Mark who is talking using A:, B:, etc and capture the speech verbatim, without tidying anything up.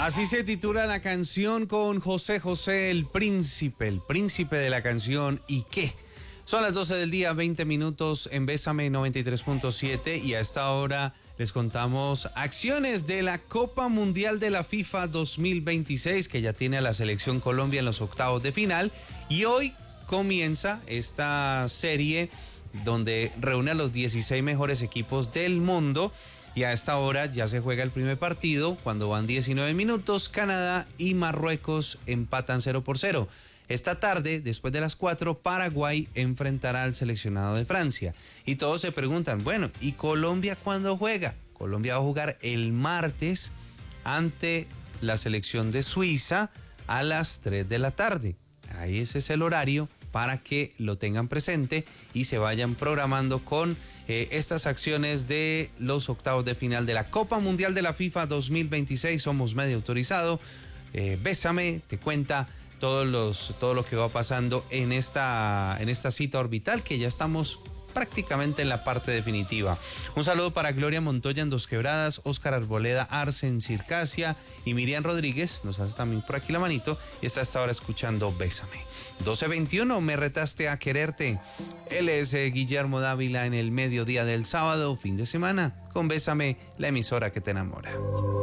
A: Así se titula la canción con José José, el príncipe, el príncipe de la canción. ¿Y qué? Son las doce del día, veinte minutos en Bésame noventa y tres punto siete y a esta hora les contamos acciones de la Copa Mundial de la FIFA dos mil veintiséis, que ya tiene a la selección Colombia en los octavos de final, y hoy comienza esta serie donde reúne a los dieciséis mejores equipos del mundo. Y a esta hora ya se juega el primer partido, cuando van diecinueve minutos, Canadá y Marruecos empatan cero por cero. Esta tarde, después de las cuatro, Paraguay enfrentará al seleccionado de Francia. Y todos se preguntan, bueno, ¿y Colombia cuándo juega? Colombia va a jugar el martes ante la selección de Suiza a las tres de la tarde. Ahí ese es el horario para que lo tengan presente y se vayan programando con eh, estas acciones de los octavos de final de la Copa Mundial de la FIFA dos mil veintiséis. Somos medio autorizado. Eh, Bésame te cuenta todos los, todo lo que va pasando en esta, en esta cita orbital, que ya estamos prácticamente en la parte definitiva. Un saludo para Gloria Montoya en Dos Quebradas, Óscar Arboleda Arce en Circasia y Miriam Rodríguez, nos hace también por aquí la manito y está hasta ahora escuchando Bésame. doce veintiuno, me retaste a quererte. Él es eh, Guillermo Dávila en el mediodía del sábado, fin de semana, con Bésame, la emisora que te enamora.